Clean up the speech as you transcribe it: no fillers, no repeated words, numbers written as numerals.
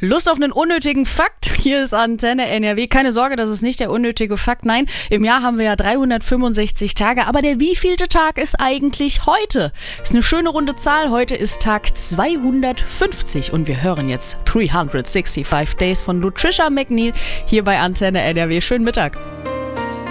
Lust auf einen unnötigen Fakt? Hier ist Antenne NRW. Keine Sorge, das ist nicht der unnötige Fakt. Nein, im Jahr haben wir ja 365 Tage. Aber der wievielte Tag ist eigentlich heute? Ist eine schöne runde Zahl. Heute ist Tag 250 und wir hören jetzt 365 Days von Lutricia McNeil hier bei Antenne NRW. Schönen Mittag.